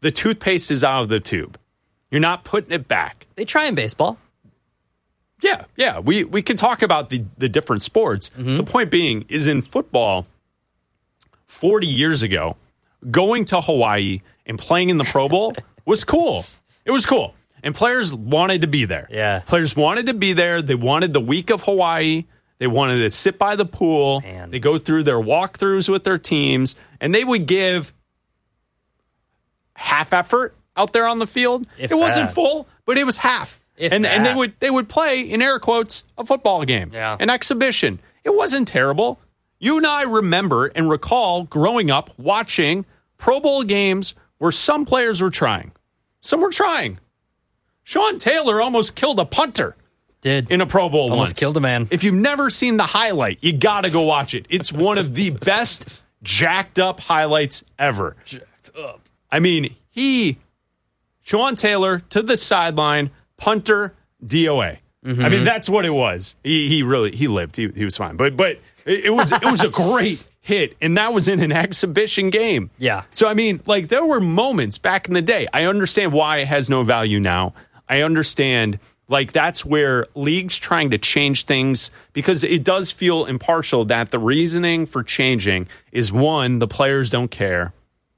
the toothpaste is out of the tube. You're not putting it back. They try in baseball. Yeah. We can talk about the different sports. Mm-hmm. The point being is in football, 40 years ago, going to Hawaii and playing in the Pro Bowl was cool. It was cool. And players wanted to be there. Yeah. Players wanted to be there. They wanted the week of Hawaii. They wanted to sit by the pool. Man. They go through their walkthroughs with their teams, and they would give half effort out there on the field. It wasn't full, but it was half. And they would play, in air quotes, a football game, an exhibition. It wasn't terrible. You and I remember and recall growing up watching Pro Bowl games where some players were trying. Some were trying. Sean Taylor almost killed a punter. Did. In a Pro Bowl almost once. Killed a man. If you've never seen the highlight, you got to go watch it. It's one of the best jacked up highlights ever. Jacked up. I mean, Sean Taylor to the sideline, punter, DOA. Mm-hmm. I mean, that's what it was. He lived. He was fine. But it was a great hit, and that was in an exhibition game. Yeah. So, I mean, like, there were moments back in the day. I understand why it has no value now. I understand, like, that's where leagues trying to change things, because it does feel impartial that the reasoning for changing is, one, the players don't care.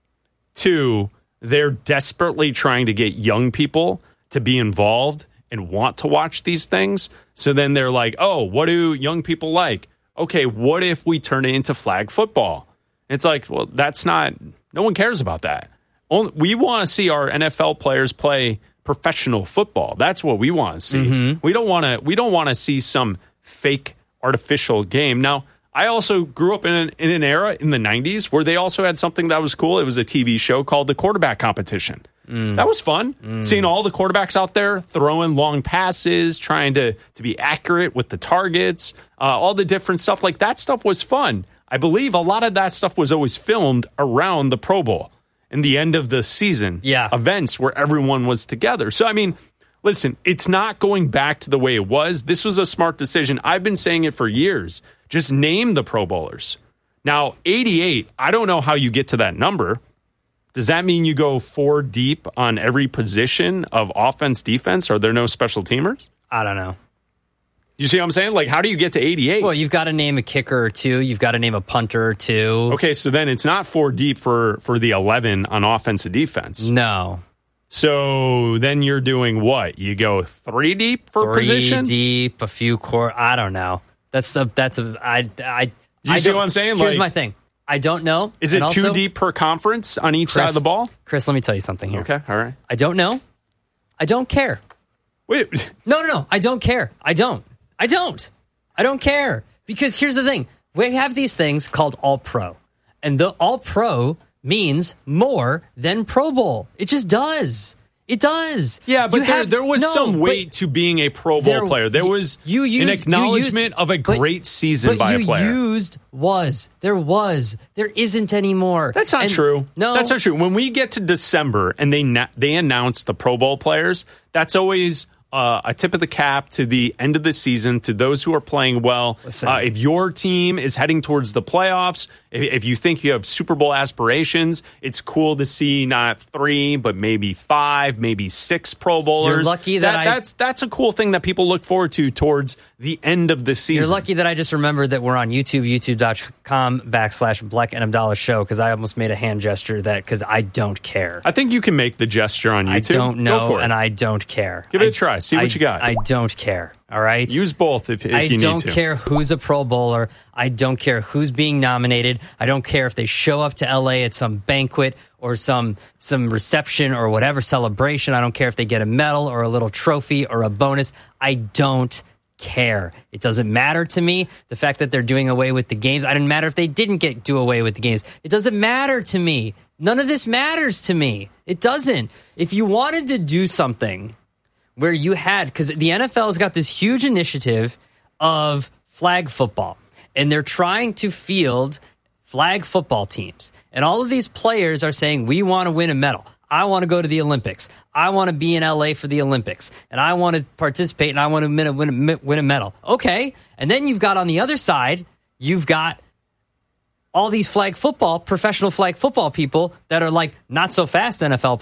Two, they're desperately trying to get young people to be involved and want to watch these things. So then they're like, oh, what do young people like? Okay, what if we turn it into flag football? It's like, well, no one cares about that. We want to see our NFL players play professional football. That's what we want to see. Mm-hmm. We don't want to see some fake artificial game. Now, I also grew up in an era in the 90s where they also had something that was cool. It was a TV show called The Quarterback Competition. That was fun. Seeing all the quarterbacks out there throwing long passes, trying to be accurate with the targets, all the different stuff. Like, that stuff was fun. I believe a lot of that stuff was always filmed around the Pro Bowl and the end of the season events where everyone was together. So, I mean, listen, it's not going back to the way it was. This was a smart decision. I've been saying it for years. Just name the Pro Bowlers. Now, 88, I don't know how you get to that number. Does that mean you go 4 deep on every position of offense, defense? Are there no special teamers? I don't know. You see what I'm saying? Like, how do you get to 88? Well, you've got to name a kicker or two. You've got to name a punter or two. Okay, so then it's not 4 deep for the 11 on offense and defense. No. So then you're doing what? You go 3 deep for position? 3 deep, a few core. I don't know. You see what I'm saying? Here's my thing. I don't know. Is it 2 deep per conference on each side of the ball? Chris, let me tell you something here. Okay, all right. I don't know. I don't care. Wait. No. I don't care. I don't care. Because here's the thing. We have these things called All-Pro. And the All-Pro means more than Pro Bowl. It just does. It does. Yeah, but there was some weight to being a Pro Bowl player. There was an acknowledgement of a great season by a player. There isn't anymore. That's not true. No. That's not true. When we get to December and they announce the Pro Bowl players, that's always a tip of the cap to the end of the season to those who are playing well. If your team is heading towards the playoffs, if you think you have Super Bowl aspirations, it's cool to see not 3, but maybe 5, maybe 6 Pro Bowlers. You're lucky that's a cool thing that people look forward to towards the end of the season. You're lucky that I just remembered that we're on YouTube, youtube.com/Black and Abdallah Show, because I almost made a hand gesture because I don't care. I think you can make the gesture on YouTube. I don't know, Go for it. and I don't care. Give it a try. See what you got. I don't care. All right? Use both if you need to. I don't care who's a Pro Bowler. I don't care who's being nominated. I don't care if they show up to LA at some banquet or some reception or whatever celebration. I don't care if they get a medal or a little trophy or a bonus. I don't care. It doesn't matter to me. The fact that they're doing away with the games. I didn't matter if they didn't do away with the games. It doesn't matter to me. None of this matters to me. It doesn't. If you wanted to do something where you had, because the NFL has got this huge initiative of flag football, and they're trying to field flag football teams. And all of these players are saying, we want to win a medal. I want to go to the Olympics. I want to be in LA for the Olympics. And I want to participate, and I want to win a medal. Okay. And then you've got on the other side, you've got all these professional flag football people that are like not so fast NFL